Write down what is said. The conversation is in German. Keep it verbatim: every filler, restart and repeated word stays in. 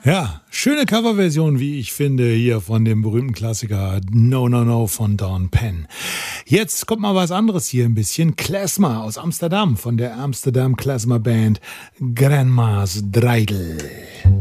Ja, schöne Coverversion, wie ich finde, hier von dem berühmten Klassiker No No No von Dawn Penn. Jetzt kommt mal was anderes hier ein bisschen. Klezmer aus Amsterdam von der Amsterdam Klezmer Band Grandma's Dreidel.